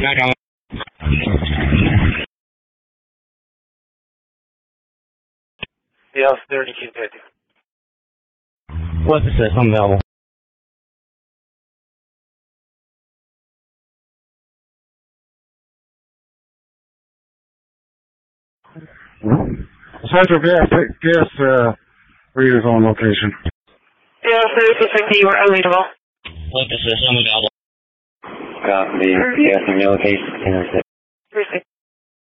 Yeah, 30 Kentucky. What's this? I'm available. Central gas readers on location. Yeah, 30 Kentucky, you are unreachable. What's this? I'm available. Copy. Gas on your location. 36.